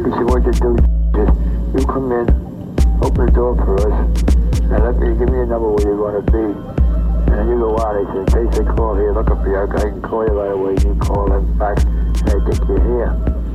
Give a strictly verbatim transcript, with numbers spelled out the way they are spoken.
He said, what you do is you come in, open the door for us, and let me give me a number where you're going to be. And then you go out. He said, in case they call here looking for you, I can call you right away. You call them back, and they think you're here.